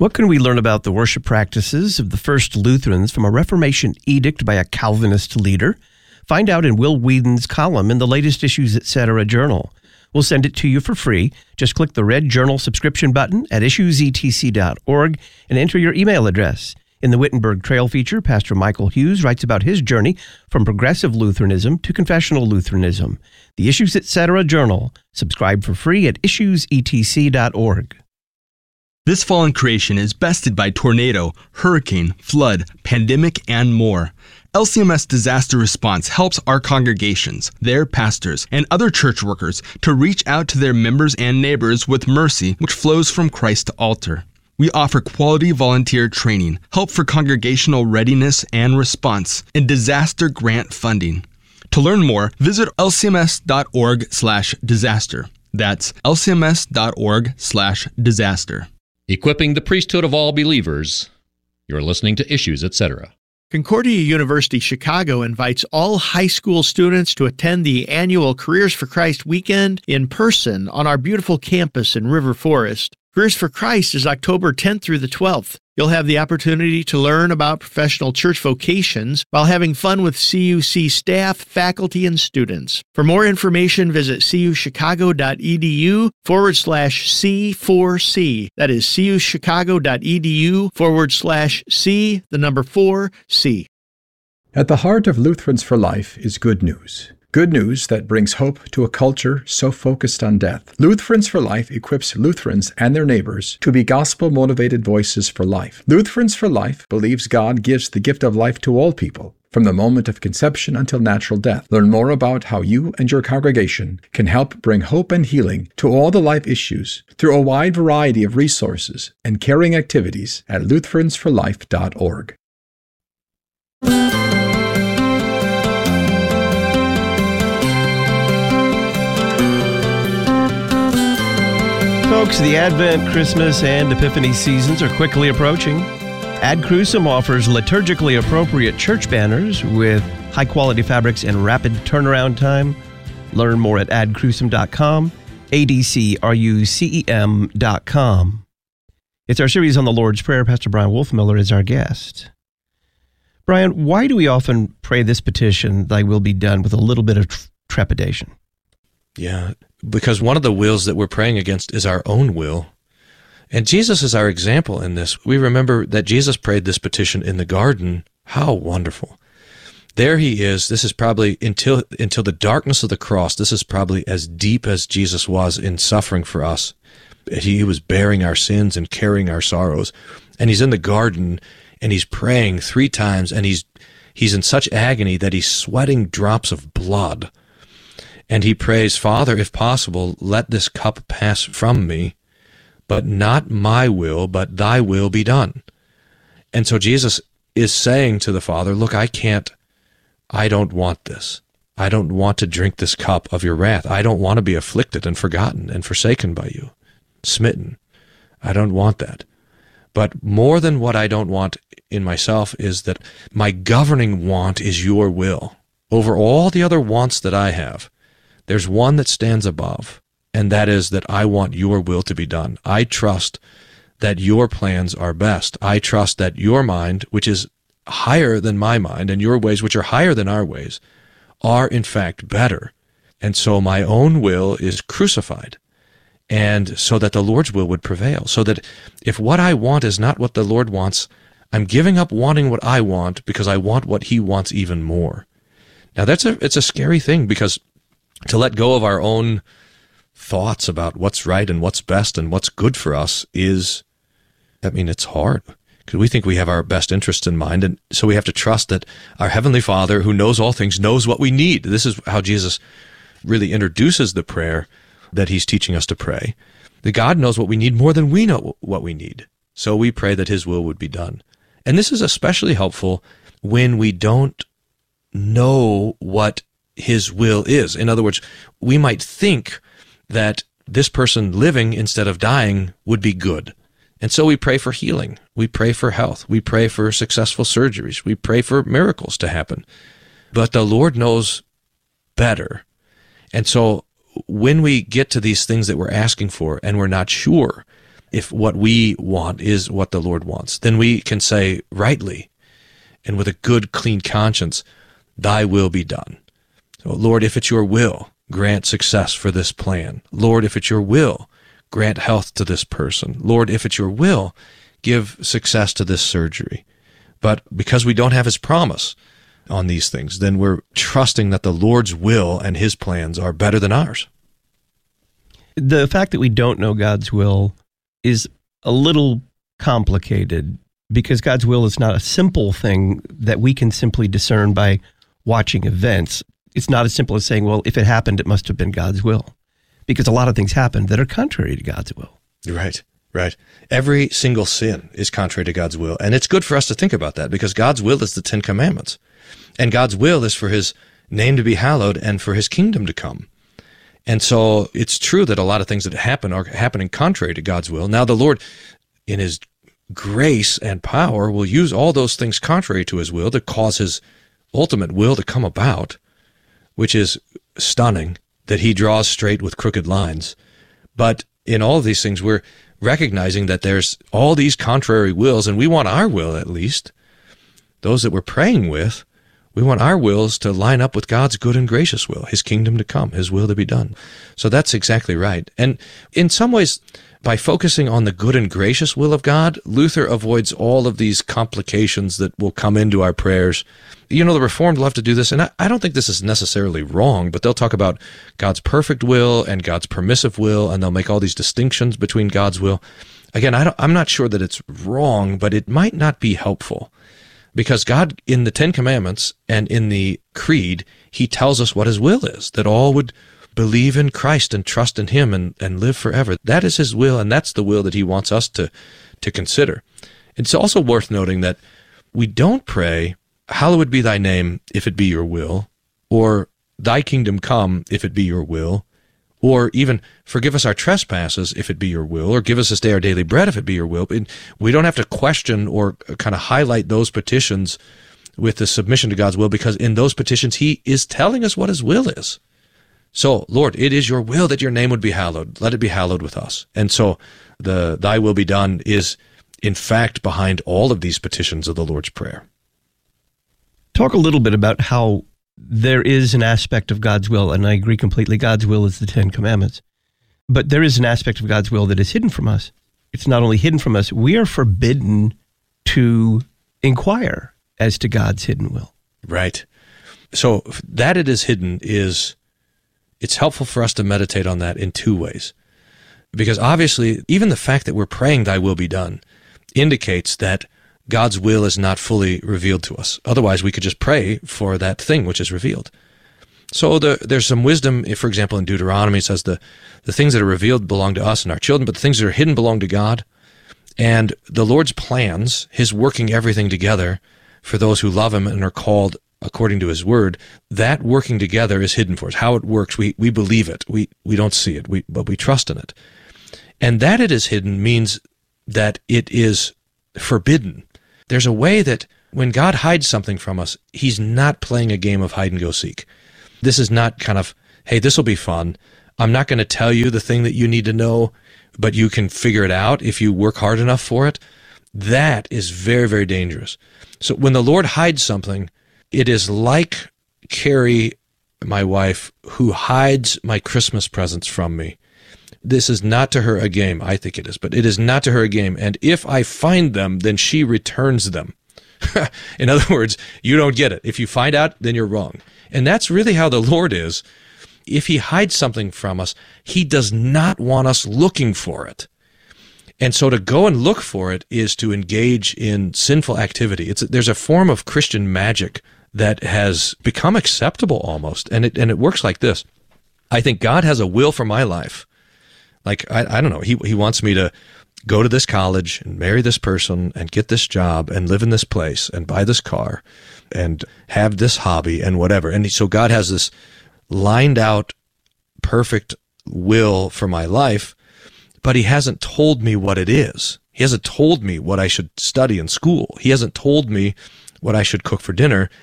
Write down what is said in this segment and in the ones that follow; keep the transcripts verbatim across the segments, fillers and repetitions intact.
What can we learn about the worship practices of the first Lutherans from a Reformation edict by a Calvinist leader? Find out in Will Whedon's column in the latest Issues Etc. journal. We'll send it to you for free. Just click the red journal subscription button at issues e t c dot org and enter your email address. In the Wittenberg Trail feature, Pastor Michael Hughes writes about his journey from progressive Lutheranism to confessional Lutheranism. The Issues Etc. journal. Subscribe for free at issues e t c dot org. This fallen creation is bested by tornado, hurricane, flood, pandemic, and more. L C M S Disaster Response helps our congregations, their pastors, and other church workers to reach out to their members and neighbors with mercy which flows from Christ to altar. We offer quality volunteer training, help for congregational readiness and response, and disaster grant funding. To learn more, visit l c m s dot org slash disaster. That's l c m s dot org slash disaster. Equipping the priesthood of all believers. You're listening to Issues Etc. Concordia University Chicago invites all high school students to attend the annual Careers for Christ weekend in person on our beautiful campus in River Forest. Careers for Christ is October tenth through the twelfth. You'll have the opportunity to learn about professional church vocations while having fun with C U C staff, faculty, and students. For more information, visit cuchicago.edu forward slash C4C. That is cuchicago.edu forward slash C, the number four, C. At the heart of Lutherans for Life is good news. Good news that brings hope to a culture so focused on death. Lutherans for Life equips Lutherans and their neighbors to be gospel-motivated voices for life. Lutherans for Life believes God gives the gift of life to all people, from the moment of conception until natural death. Learn more about how you and your congregation can help bring hope and healing to all the life issues through a wide variety of resources and caring activities at lutherans for life dot org. Folks, the Advent, Christmas, and Epiphany seasons are quickly approaching. Ad Crucem offers liturgically appropriate church banners with high-quality fabrics and rapid turnaround time. Learn more at ad crucem dot com, A D C R U C E M dot com. It's our series on the Lord's Prayer. Pastor Brian Wolfmiller is our guest. Brian, why do we often pray this petition, thy will be done, with a little bit of trepidation? Yeah, because one of the wills that we're praying against is our own will. And Jesus is our example in this. We remember that Jesus prayed this petition in the garden. How wonderful. There he is. This is probably, until until the darkness of the cross, this is probably as deep as Jesus was in suffering for us. He was bearing our sins and carrying our sorrows. And he's in the garden, and he's praying three times, and he's he's in such agony that he's sweating drops of blood. And he prays, Father, if possible, let this cup pass from me, but not my will, but thy will be done. And so Jesus is saying to the Father, look, I can't, I don't want this. I don't want to drink this cup of your wrath. I don't want to be afflicted and forgotten and forsaken by you, smitten. I don't want that. But more than what I don't want in myself is that my governing want is your will. Over all the other wants that I have, there's one that stands above, and that is that I want your will to be done. I trust that your plans are best. I trust that your mind, which is higher than my mind, and your ways, which are higher than our ways, are in fact better. And so my own will is crucified, and so that the Lord's will would prevail. So that if what I want is not what the Lord wants, I'm giving up wanting what I want because I want what he wants even more. Now that's a it's a scary thing, because to let go of our own thoughts about what's right and what's best and what's good for us is, I mean, it's hard, because we think we have our best interests in mind, and so we have to trust that our Heavenly Father, who knows all things, knows what we need. This is how Jesus really introduces the prayer that he's teaching us to pray. That God knows what we need more than we know what we need. So we pray that his will would be done. And this is especially helpful when we don't know what his will is. In other words, we might think that this person living instead of dying would be good. And so we pray for healing. We pray for health. We pray for successful surgeries. We pray for miracles to happen. But the Lord knows better. And so when we get to these things that we're asking for and we're not sure, if what we want is what the Lord wants, then we can say rightly and with a good, clean conscience, thy will be done. So, Lord, if it's your will, grant success for this plan. Lord, if it's your will, grant health to this person. Lord, if it's your will, give success to this surgery. But because we don't have his promise on these things, then we're trusting that the Lord's will and his plans are better than ours. The fact that we don't know God's will is a little complicated because God's will is not a simple thing that we can simply discern by watching events. It's not as simple as saying, well, if it happened, it must have been God's will, because a lot of things happen that are contrary to God's will. Right, right. Every single sin is contrary to God's will, and it's good for us to think about that because God's will is the Ten Commandments, and God's will is for his name to be hallowed and for his kingdom to come. And so it's true that a lot of things that happen are happening contrary to God's will. Now the Lord, in his grace and power, will use all those things contrary to his will to cause his ultimate will to come about, which is stunning, that he draws straight with crooked lines. But in all of these things, we're recognizing that there's all these contrary wills, and we want our will, at least, those that we're praying with, we want our wills to line up with God's good and gracious will, his kingdom to come, his will to be done. So that's exactly right. And in some ways, by focusing on the good and gracious will of God, Luther avoids all of these complications that will come into our prayers. You know, the Reformed love to do this, and I, I don't think this is necessarily wrong, but they'll talk about God's perfect will and God's permissive will, and they'll make all these distinctions between God's will. Again, I don't, I'm not sure that it's wrong, but it might not be helpful. Because God, in the Ten Commandments and in the Creed, he tells us what his will is, that all would believe in Christ and trust in him and, and live forever. That is his will, and that's the will that he wants us to, to consider. It's also worth noting that we don't pray, hallowed be thy name, if it be your will, or thy kingdom come, if it be your will, or even forgive us our trespasses, if it be your will, or give us this day our daily bread, if it be your will. We don't have to question or kind of highlight those petitions with the submission to God's will, because in those petitions, he is telling us what his will is. So, Lord, it is your will that your name would be hallowed. Let it be hallowed with us. And so the thy will be done is, in fact, behind all of these petitions of the Lord's Prayer. Talk a little bit about how there is an aspect of God's will, and I agree completely, God's will is the Ten Commandments. But there is an aspect of God's will that is hidden from us. It's not only hidden from us, we are forbidden to inquire as to God's hidden will. Right. So that it is hidden is, it's helpful for us to meditate on that in two ways. Because obviously, even the fact that we're praying thy will be done indicates that God's will is not fully revealed to us. Otherwise, we could just pray for that thing which is revealed. So the, there's some wisdom, for example, in Deuteronomy, it says the, the things that are revealed belong to us and our children, but the things that are hidden belong to God. And the Lord's plans, his working everything together for those who love him and are called according to his word, that working together is hidden for us. How it works, we, we believe it. We, we don't see it, we, but we trust in it. And that it is hidden means that it is forbidden. There's a way that when God hides something from us, he's not playing a game of hide and go seek. This is not kind of, hey, this will be fun. I'm not going to tell you the thing that you need to know, but you can figure it out if you work hard enough for it. That is very, very dangerous. So when the Lord hides something, it is like Carrie, my wife, who hides my Christmas presents from me. This is not to her a game. I think it is, but it is not to her a game. And if I find them, then she returns them. In other words, you don't get it. If you find out, then you're wrong. And that's really how the Lord is. If he hides something from us, he does not want us looking for it. And so to go and look for it is to engage in sinful activity. It's there's a form of Christian magic that has become acceptable almost. And it, and it works like this. I think God has a will for my life. Like, I, I don't know, he he wants me to go to this college and marry this person and get this job and live in this place and buy this car and have this hobby and whatever. And so God has this lined out, perfect will for my life, but he hasn't told me what it is. He hasn't told me what I should study in school. He hasn't told me what I should cook for dinner.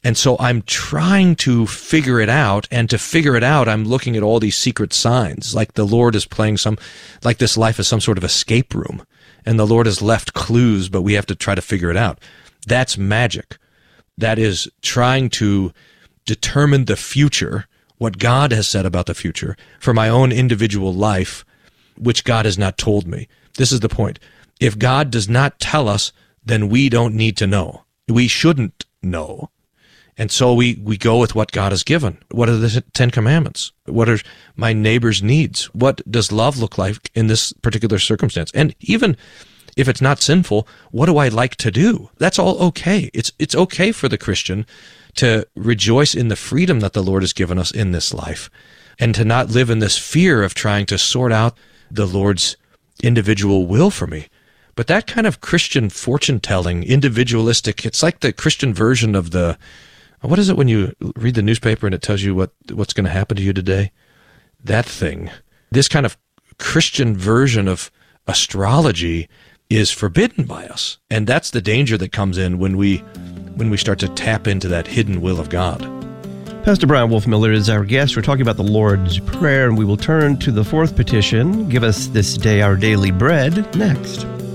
And so I'm trying to figure it out, and to figure it out, I'm looking at all these secret signs, like the Lord is playing some, like this life is some sort of escape room, and the Lord has left clues, but we have to try to figure it out. That's magic. That is trying to determine the future, what God has said about the future, for my own individual life, which God has not told me. This is the point. If God does not tell us, then we don't need to know. We shouldn't know. And so we, we go with what God has given. What are the Ten Commandments? What are my neighbor's needs? What does love look like in this particular circumstance? And even if it's not sinful, what do I like to do? That's all okay. It's it's okay for the Christian to rejoice in the freedom that the Lord has given us in this life, and to not live in this fear of trying to sort out the Lord's individual will for me. But that kind of Christian fortune-telling, individualistic, it's like the Christian version of the, what is it when you read the newspaper and it tells you what what's going to happen to you today? That thing. This kind of Christian version of astrology is forbidden by us. And that's the danger that comes in when we when we start to tap into that hidden will of God. Pastor Brian Wolfmueller is our guest. We're talking about the Lord's Prayer, and we will turn to the fourth petition, give us this day our daily bread, next.